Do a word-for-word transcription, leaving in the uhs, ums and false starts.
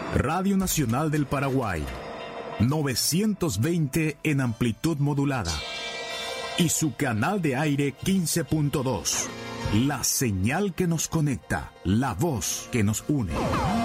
Radio Nacional del Paraguay, novecientos veinte en amplitud modulada. Y su canal de aire quince punto dos. La señal que nos conecta, la voz que nos une.